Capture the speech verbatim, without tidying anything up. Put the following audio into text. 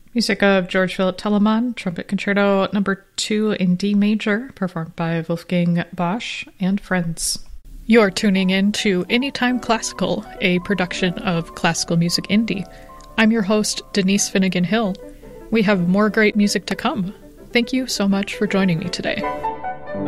Music of George Philipp Telemann, Trumpet Concerto number two in D major, performed by Wolfgang Bosch and friends. You're tuning in to Anytime Classical, a production of Classical Music Indie. I'm your host, Denise Finnegan Hill. We have more great music to come. Thank you so much for joining me today.